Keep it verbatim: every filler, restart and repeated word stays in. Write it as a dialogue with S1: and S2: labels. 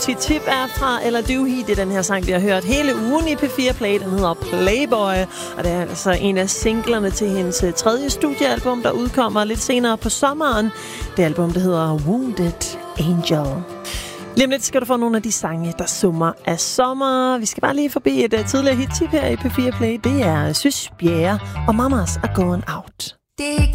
S1: Tip er fra Ella Doohy. Det er den her sang, vi har hørt hele ugen i P fire Play. Den hedder Playboy, og det er altså en af singlerne til hendes tredje studiealbum, der udkommer lidt senere på sommeren. Det album, der hedder Wounded Angel. Lige om lidt skal du få nogle af de sange, der summer af sommer. Vi skal bare lige forbi et uh, tidligere hit-tip her i P fire Play. Det er Sys Bjerre og Mamas Are Going Out. Det